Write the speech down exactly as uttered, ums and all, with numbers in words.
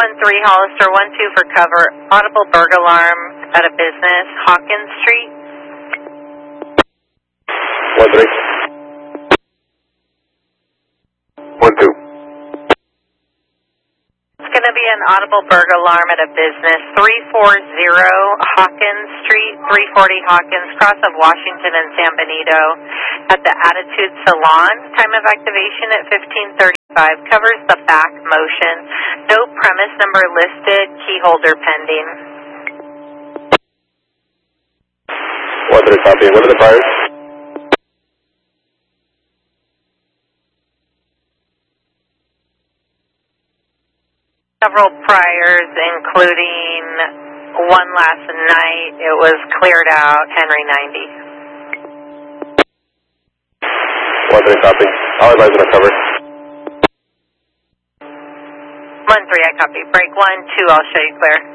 one three, Hollister, one two for cover. Audible burglar alarm at a business, Hawkins Street. one three. one two. It's going to be an audible burglar alarm at a business, three forty Hawkins Street, three forty Hawkins, cross of Washington and San Benito, at the Attitude Salon. Time of activation at fifteen thirty-five. Covers the back motion. No premise number listed. Key holder pending. one three, copy. What are the priors? Several priors, including one last night. It was cleared out, Henry ninety. one three, copy. I'll advise on cover. one three, I copy. Break one two, I'll show you clear.